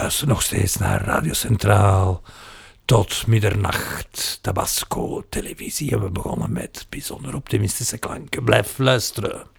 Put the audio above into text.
luistert nog steeds naar Radio Centraal. Tot middernacht, Tabasco televisie. En we begonnen met bijzonder optimistische klanken. Blijf luisteren.